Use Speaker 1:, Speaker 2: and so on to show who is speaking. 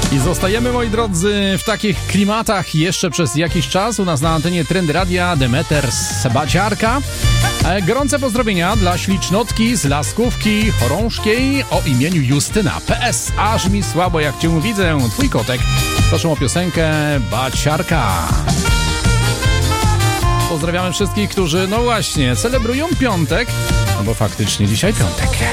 Speaker 1: I zostajemy, moi drodzy, w takich klimatach jeszcze przez jakiś czas. U nas na antenie Trendy Radia Demeter Baciarka. Gorące pozdrowienia dla ślicznotki z Laskówki Chorążskiej o imieniu Justyna. PS, aż mi słabo jak cię widzę. Twój kotek. Proszę o piosenkę Baciarka. Pozdrawiamy wszystkich, którzy, no właśnie, celebrują piątek, no bo faktycznie dzisiaj piątek.